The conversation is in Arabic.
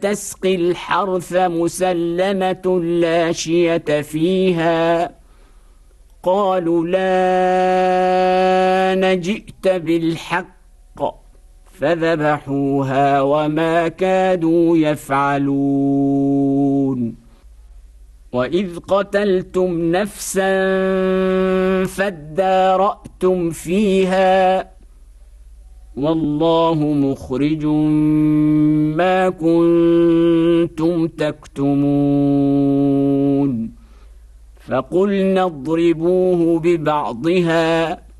تسقي الحرث مسلمة لا شية فيها قالوا لا نجئت بالحق فذبحوها وما كادوا يفعلون وإذ قتلتم نفسا فادارأتم فيها والله مخرج ما كنتم تكتمون فقلنا اضربوه ببعضها